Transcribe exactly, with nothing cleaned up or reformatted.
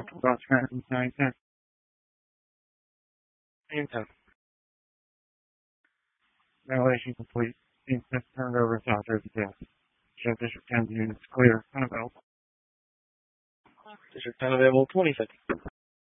Bus traffic nine ten. nine ten. Violation complete. Incident turned over to authority desk. Show District ten units clear. Unavailable. District ten available, twenty seconds.